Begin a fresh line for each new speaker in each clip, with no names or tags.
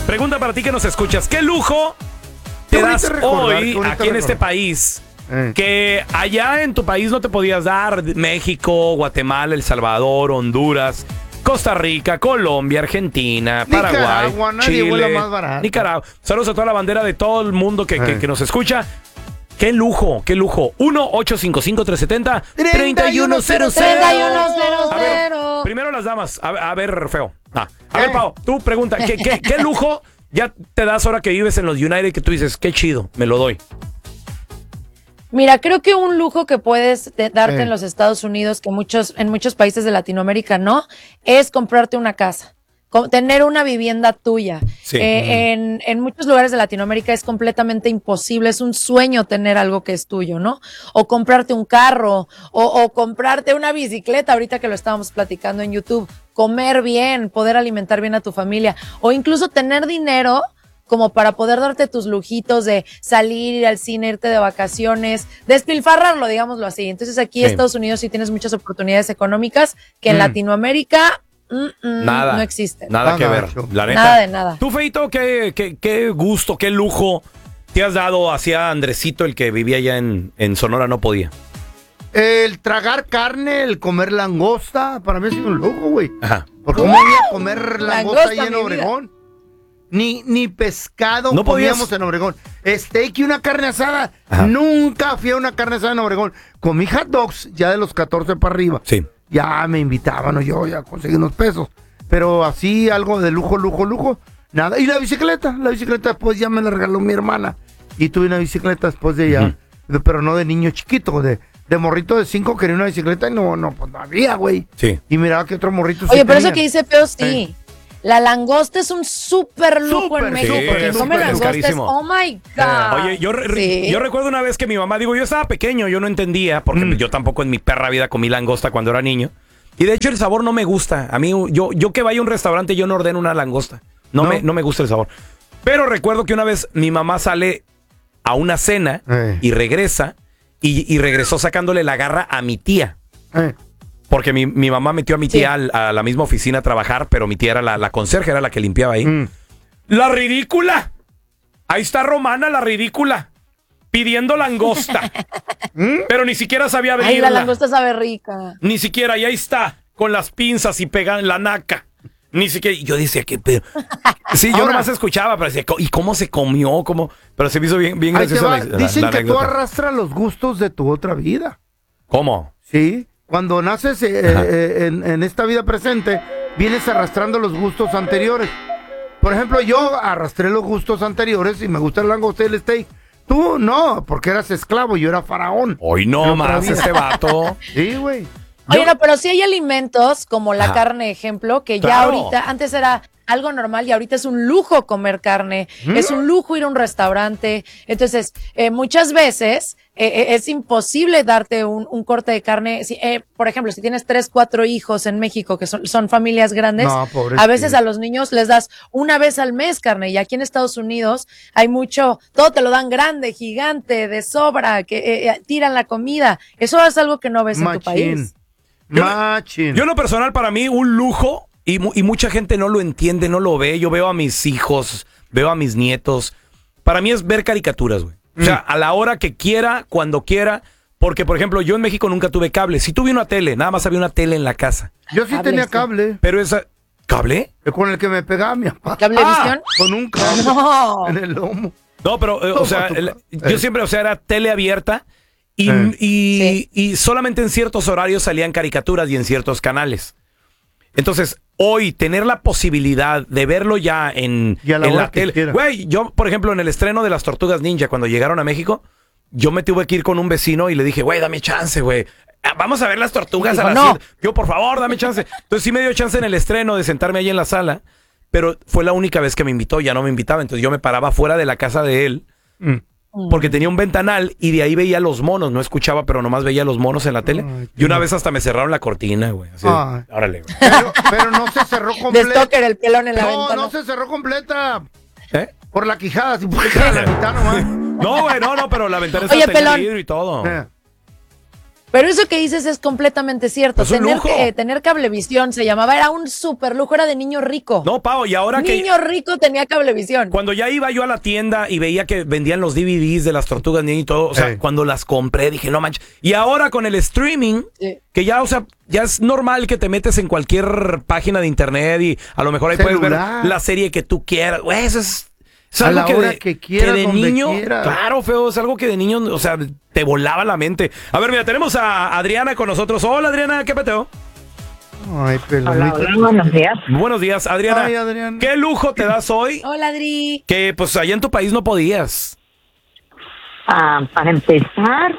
Pregunta para ti que nos escuchas. ¿Qué lujo te das hoy aquí en este país que allá en tu país no te podías dar? México, Guatemala, El Salvador, Honduras, Costa Rica, Colombia, Argentina, Paraguay, Chile, Nicaragua. Saludos a toda la bandera de todo el mundo que nos escucha. ¡Qué lujo, qué lujo! 1-855-370-3100. A ver, primero las damas. A ver, feo. A ver, Pau, tú pregunta. ¿Qué lujo ya te das ahora que vives en los United que tú dices, qué chido, me lo doy?
Mira, creo que un lujo que puedes darte en los Estados Unidos, que en muchos países de Latinoamérica no, es comprarte una casa. Tener una vivienda tuya.
Sí.
En muchos lugares de Latinoamérica es completamente imposible, es un sueño tener algo que es tuyo, ¿no? O comprarte un carro, o comprarte una bicicleta, ahorita que lo estábamos platicando en YouTube, comer bien, poder alimentar bien a tu familia, o incluso tener dinero como para poder darte tus lujitos de salir, ir al cine, irte de vacaciones, despilfarrarlo, digámoslo así. Entonces aquí en Estados Unidos sí tienes muchas oportunidades económicas que en Latinoamérica
nada,
no existen.
Nada que ver, la neta.
Nada de nada.
Tú, Feito, qué gusto, qué lujo te has dado hacia Andresito, el que vivía allá en Sonora, no podía.
El tragar carne, el comer langosta, para mí es un lujo, güey.
Ajá.
Porque ¿cómo voy a comer langosta ahí en Obregón? Ni pescado no comíamos en Obregón. Steak y una carne asada. Ajá. Nunca fui a una carne asada en Obregón. Comí hot dogs ya de los 14 para arriba.
Sí.
Ya me invitaban o yo ya conseguí unos pesos. Pero así algo de lujo, nada. Y la bicicleta después ya me la regaló mi hermana. Y tuve una bicicleta después de ella. Pero no de niño chiquito, de morrito de 5 quería una bicicleta y pues no había, güey.
Sí.
Y miraba que otro morrito
Oye, pero eso que dice Peo, sí. La langosta es un súper lujo en México. Porque come langosta es, oh my God.
Oye, yo recuerdo una vez que mi mamá, yo estaba pequeño, yo no entendía, porque yo tampoco en mi perra vida comí langosta cuando era niño. Y de hecho el sabor no me gusta. A mí, yo que vaya a un restaurante, yo no ordeno una langosta. No me gusta el sabor. Pero recuerdo que una vez mi mamá sale a una cena y regresa, y regresó sacándole la garra a mi tía. Porque mi mamá metió a mi tía a la misma oficina a trabajar, pero mi tía era la conserje, era la que limpiaba ahí. ¡La ridícula! Ahí está Romana, la ridícula, pidiendo langosta. Pero ni siquiera sabía abrirla.
Ay, la langosta sabe rica.
Ni siquiera, y ahí está, con las pinzas y pegan la naca. Ni siquiera, y yo decía, ¿qué pedo? Sí, yo nomás escuchaba, pero decía, ¿y cómo se comió? Pero se me hizo bien gracioso.
Dicen que tú arrastras los gustos de tu otra vida.
¿Cómo?
Sí. Cuando naces en esta vida presente, vienes arrastrando los gustos anteriores. Por ejemplo, yo arrastré los gustos anteriores y me gusta el langosta y el steak. Tú no, porque eras esclavo, yo era faraón.
Hoy no más este vato.
Sí, güey.
Oye, no, pero sí hay alimentos como la carne, ejemplo, que ya ahorita, antes era algo normal y ahorita es un lujo comer carne, es un lujo ir a un restaurante. Entonces, muchas veces es imposible darte un corte de carne. Por ejemplo, si tienes 3, 4 hijos en México, que son familias grandes, a veces a los niños les das una vez al mes carne. Y aquí en Estados Unidos hay mucho, todo te lo dan grande, gigante, de sobra, que tiran la comida. Eso es algo que no ves en tu país.
Yo en lo personal, para mí, un lujo, y mucha gente no lo entiende, no lo ve. Yo veo a mis hijos, veo a mis nietos. Para mí es ver caricaturas, güey. O sea, a la hora que quiera, cuando quiera. Porque, por ejemplo, yo en México nunca tuve cable. Sí tuve una tele, nada más había una tele en la casa.
Yo sí tenía cable.
Pero esa... ¿Cable?
Con el que me pegaba mi papá.
¿Cablevisión?
Con un cable en el lomo.
No, pero, o sea, yo siempre, era tele abierta. Y solamente en ciertos horarios salían caricaturas y en ciertos canales. Entonces, hoy tener la posibilidad de verlo ya en la tele. Güey, yo, por ejemplo, en el estreno de las Tortugas Ninja, cuando llegaron a México, yo me tuve que ir con un vecino y le dije, güey, dame chance, güey. Vamos a ver las tortugas a las 7. Yo, por favor, dame chance. Entonces sí me dio chance en el estreno de sentarme ahí en la sala, pero fue la única vez que me invitó, ya no me invitaba. Entonces yo me paraba fuera de la casa de él. Porque tenía un ventanal y de ahí veía los monos. No escuchaba, pero nomás veía los monos en la tele. Y una vez hasta me cerraron la cortina, güey. Así órale, güey.
Pero no se cerró completa.
De Stoker, el pelón en la ventana.
No se cerró completa. Por la quijada, así por la mitad nomás.
No, güey, no, pero la ventana
está
en vidrio y todo.
Pero eso que dices es completamente cierto.
Es un lujo.
Tener cablevisión se llamaba, era un super lujo, era de niño rico.
No, Pao, y ahora que...
Niño rico tenía cablevisión.
Cuando ya iba yo a la tienda y veía que vendían los DVDs de las Tortugas Ninja y todo, o sea, cuando las compré dije, no manches. Y ahora con el streaming, que ya, o sea, ya es normal que te metes en cualquier página de internet y a lo mejor ahí puedes ver la serie que tú quieras. Güey, eso es algo
que quieras,
de
donde
niño,
quieras.
claro, feo, es algo que de niño, o sea, te volaba la mente. A ver, mira, tenemos a Adriana con nosotros. Hola, Adriana, ¿qué peteo?
Ay,
Hola, buenos días.
Buenos días, Adriana.
Ay, Adriana.
¿Qué lujo te das hoy?
Hola, Adri.
Que pues allá en tu país no podías.
Para empezar,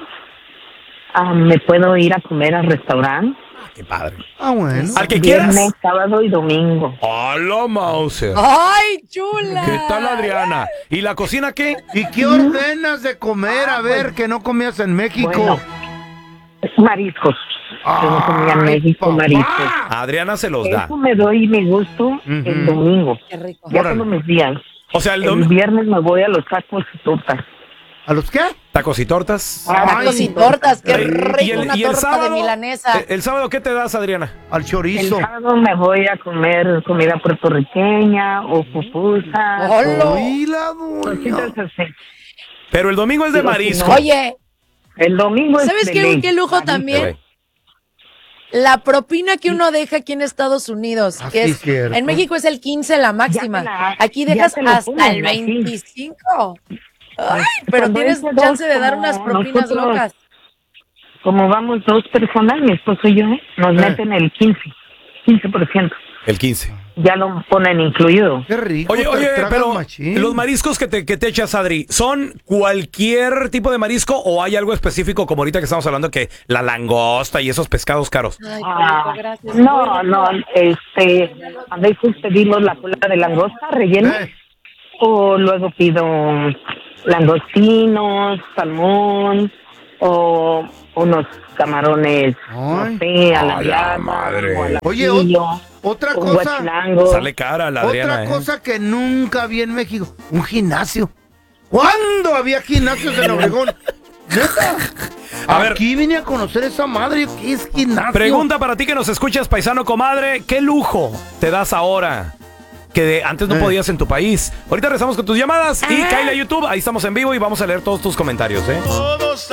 me puedo ir a comer al restaurante.
Qué padre.
Bueno.
Al que quieras.
Viernes, sábado y domingo.
¡Hola, Mauser!
¡Ay, chula!
¿Qué tal, Adriana? ¿Y la cocina qué?
¿Y qué ordenas de comer? A ver, que no comías en México.
Bueno, mariscos. Yo no comía en México,
papá.
mariscos.
Adriana se los da.
Eso me doy mi gusto el domingo.
Qué rico.
Ya todos mis días.
O sea,
El viernes me voy a los tacos y tortas.
¿A los qué?
Tacos y tortas.
Tacos y tortas, qué
Ay,
rico, una torta de milanesa.
¿El sábado qué te das, Adriana?
Al
El
chorizo.
sábado me voy a comer comida puertorriqueña o pupusas.
¡Hola!
Uy, la doña.
Cositas así.
Pero el domingo es de marisco.
Oye,
El domingo es
¿sabes
de
qué,
ley.
qué lujo también?
Güey.
La propina que uno deja aquí en Estados Unidos, que
sí,
es,
cierto.
en México es el 15 la máxima. Aquí
ya
dejas
te lo
hasta
ponen
el
así.
25. Ay, pero
Cuando
tienes
es de
chance
dos,
de dar
como
unas propinas
nosotros,
locas.
Como vamos 2 personas, mi esposo y yo, nos meten el 15%.
El 15.
Ya lo ponen incluido.
Qué rico.
Oye,
te tragas
pero
machín.
los mariscos que te echas, Adri, ¿son cualquier tipo de marisco o hay algo específico como ahorita que estamos hablando que la langosta y esos pescados caros?
Ay,
Ah,
qué rico, gracias.
no, a veces pedimos la cola de langosta rellena o luego pido langostinos, salmón o unos camarones, no sé, a la
a la
llama
madre.
o al
Oye,
ajillo,
otra
un
cosa.
guachilango.
Sale cara la Adriana,
Otra cosa que nunca vi en México. Un gimnasio. ¿Cuándo había gimnasios en Obregón? ¿Neta?
A ver.
Aquí vine a conocer esa madre. ¿Qué es gimnasio?
Pregunta para ti que nos escuchas, paisano comadre, ¿qué lujo te das ahora que antes no podías en tu país? Ahorita regresamos con tus llamadas y cáele a YouTube, ahí estamos en vivo y vamos a leer todos tus comentarios, ¿eh?